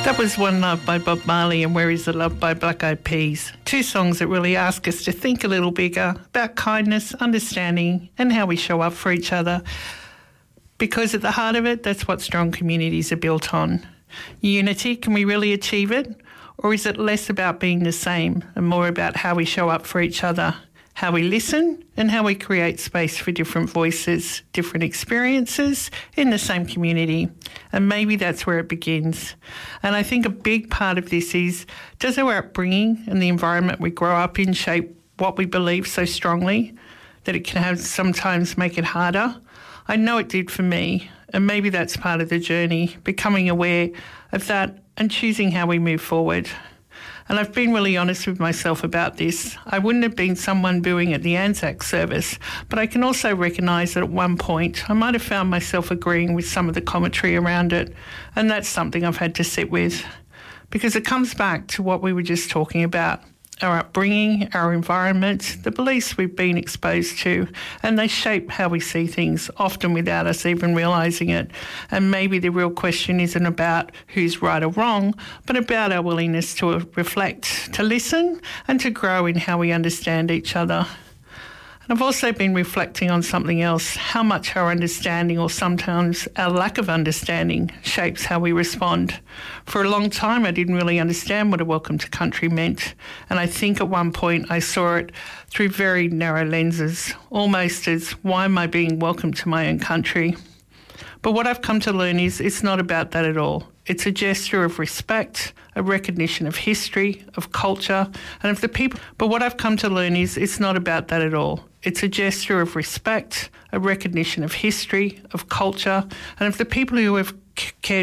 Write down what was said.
That was One Love by Bob Marley and Where Is the Love by Black Eyed Peas. Two songs that really ask us to think a little bigger about kindness, understanding and how we show up for each other. Because at the heart of it, that's what strong communities are built on. Unity, can we really achieve it? Or is it less about being the same and more about how we show up for each other? How we listen and how we create space for different voices, different experiences in the same community. And maybe that's where it begins. And I think a big part of this is, does our upbringing and the environment we grow up in shape what we believe so strongly that it can have sometimes make it harder? I know it did for me, and maybe that's part of the journey, becoming aware of that and choosing how we move forward. And I've been really honest with myself about this. I wouldn't have been someone booing at the Anzac service, but I can also recognise that at one point I might have found myself agreeing with some of the commentary around it, and that's something I've had to sit with. Because it comes back to what we were just talking about, our upbringing, our environment, the beliefs we've been exposed to, and they shape how we see things, often without us even realising it. And maybe the real question isn't about who's right or wrong, but about our willingness to reflect, to listen, and to grow in how we understand each other. And I've also been reflecting on something else, how much our understanding, or sometimes our lack of understanding, shapes how we respond. For a long time, I didn't really understand what a welcome to country meant. And I think at one point I saw it through very narrow lenses, almost as, why am I being welcomed to my own country? But what I've come to learn is it's not about that at all. It's a gesture of respect, a recognition of history, of culture, and of the people. But what I've come to learn is it's not about that at all. It's a gesture of respect, a recognition of history, of culture, and of the people who have cared